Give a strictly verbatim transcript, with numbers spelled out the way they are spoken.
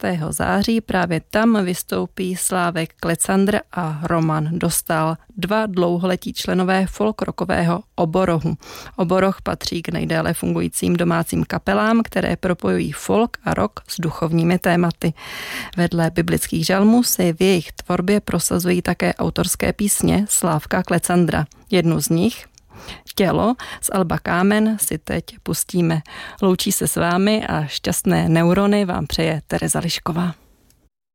šestého září. Právě tam vystoupí Slávek Klecandr a Roman Dostál, dva dlouholetí členové folkrockového Oborohu. Oboroh patří k nejdéle fungujícím domácím kapelám, které propojují folk a rock s duchovními tématy. Vedle biblických žalmů si v jejich tvorbě prosazují také autorské písně Slávka Klecandra. Jednu z nich, Tělo z alba Kámen, si teď pustíme. Loučí se s vámi a šťastné neurony vám přeje Tereza Lišková.